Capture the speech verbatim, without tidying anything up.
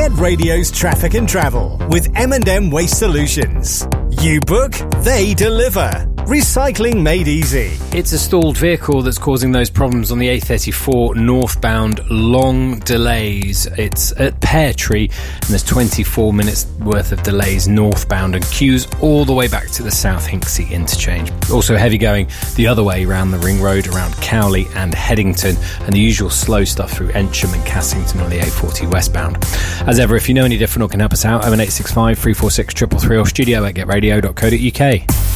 Get Radio's traffic and travel with M and M Waste Solutions. You book, they deliver. Recycling made easy. It's a stalled vehicle that's causing those problems on the A thirty-four northbound, long delays. It's at Pear Tree and there's twenty-four minutes worth of delays northbound and queues all the way back to the South Hinksey interchange. Also heavy going the other way around the ring road, around Cowley and Headington, and the usual slow stuff through Ensham and Cassington on the A forty westbound. As ever, if you know any different or can help us out, oh one eight six five, three four six, three three three or studio at get radio dot co dot uk.